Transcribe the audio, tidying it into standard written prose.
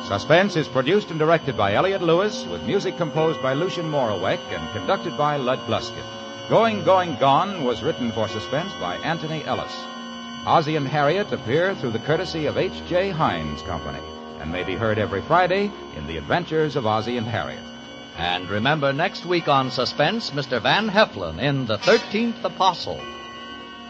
Suspense is produced and directed by Elliott Lewis, with music composed by Lucien Moraweck and conducted by Lud Gluskin. Going, Going, Gone was written for Suspense by Anthony Ellis. Ozzie and Harriet appear through the courtesy of H.J. Heinz Company and may be heard every Friday in The Adventures of Ozzie and Harriet. And remember, next week on Suspense, Mr. Van Heflin in The 13th Apostle.